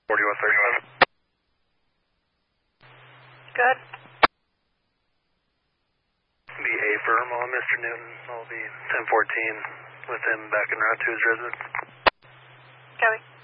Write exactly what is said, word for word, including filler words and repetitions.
forty-one thirty-one. Good. The A firm on Mister Newton. I'll be ten fourteen with him back in Route two's residence. Copy.